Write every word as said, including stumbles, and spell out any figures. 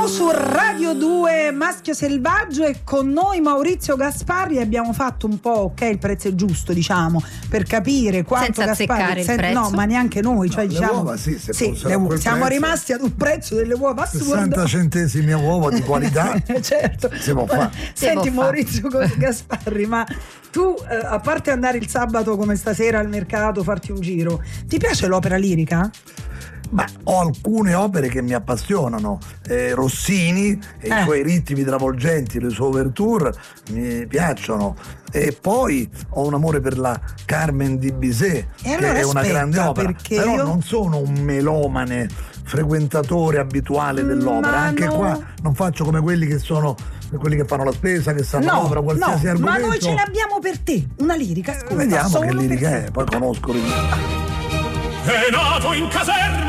Siamo su Radio due Maschio Selvaggio e con noi Maurizio Gasparri. Abbiamo fatto un po', ok, il prezzo è giusto, diciamo, per capire quanto senza Gasparri azzeccare il sen- prezzo. no, ma neanche noi, cioè No, le diciamo uova sì, se sì, fossero le a uova. quel Siamo prezzo, rimasti ad un prezzo delle uova assurdo. sessanta centesimi a uovo di qualità. Certo. Si può fare. Senti Si può Maurizio Gasparri, ma tu eh, a parte andare il sabato come stasera al mercato, farti un giro, ti piace l'opera lirica? Ma ho alcune opere che mi appassionano. Eh, Rossini e Eh. i suoi ritmi travolgenti, le sue ouverture mi piacciono. E poi ho un amore per la Carmen di Bizet, E allora che è una aspetta, grande opera. perché Però io- non sono un melomane frequentatore abituale dell'opera. Ma Anche no. qua non faccio come quelli che sono quelli che fanno la spesa, che sanno No, l'opera, qualsiasi no, argomento. ma noi ce l'abbiamo per te, una lirica, ascolta, Vediamo solo che per lirica te. è, poi conosco le È nato in caserma